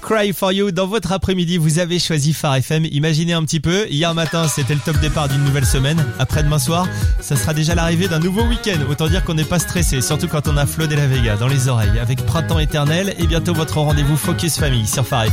Cry For You. Dans votre après-midi, vous avez choisi Phare FM. Imaginez un petit peu, hier matin, c'était le top départ d'une nouvelle semaine. Après-demain soir, ça sera déjà l'arrivée d'un nouveau week-end. Autant dire qu'on n'est pas stressé, surtout quand on a Flo de la Vega dans les oreilles. Avec Printemps éternel et bientôt votre rendez-vous Focus Famille sur Phare FM.